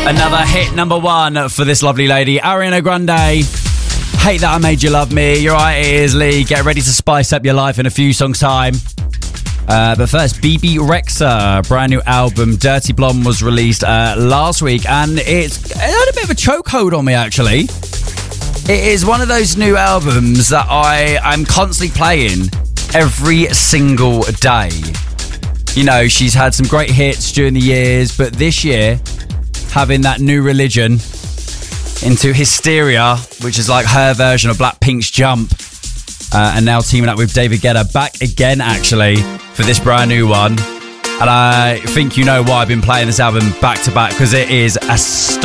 Another hit number one for this lovely lady, Ariana Grande. Hate That I Made You Love Me. You're right, it is Lee. Get ready to spice up your life in a few songs' time. But first, BB Rexa, brand new album, Dirty Blonde, was released last week, and it had a bit of a chokehold on me, actually. It is one of those new albums that I'm constantly playing every single day. You know, she's had some great hits during the years, but this year, having that New Religion into Hysteria, which is like her version of Blackpink's Jump, and now teaming up with David Guetta back again, actually, for this brand new one. And I think you know why I've been playing this album back to back, because it is astonishing.